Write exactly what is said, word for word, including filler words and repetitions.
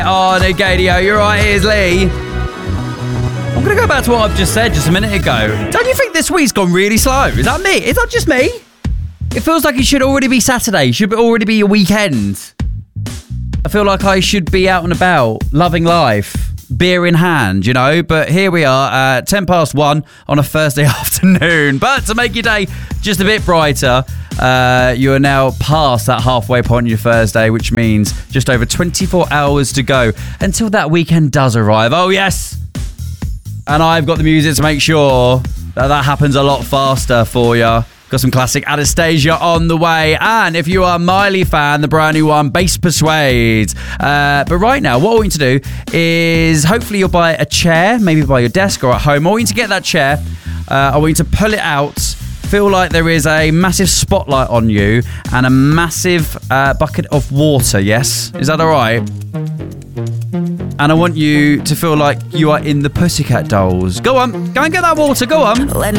Oh, Negadio, you're right, here's Lee. I'm going to go back to what I've just said just a minute ago. Don't you think this week's gone really slow? Is that me? Is that just me? It feels like it should already be Saturday. Should already be a weekend. I feel like I should be out and about, loving life, beer in hand, you know? But here we are at ten past one on a Thursday afternoon. But to make your day just a bit brighter, uh, you are now past that halfway point on your Thursday, which means just over twenty-four hours to go until that weekend does arrive. Oh, yes. And I've got the music to make sure that that happens a lot faster for you. Got some classic Anastasia on the way. And if you are a Miley fan, the brand new one, Bass Persuade. Uh, but right now, what we need to do is hopefully you'll buy a chair, maybe by your desk or at home. I want you to get that chair. Uh, I want you to pull it out. Feel like there is a massive spotlight on you and a massive uh, bucket of water, yes? Is that all right? And I want you to feel like you are in the Pussycat Dolls. Go on, go and get that water, go on. When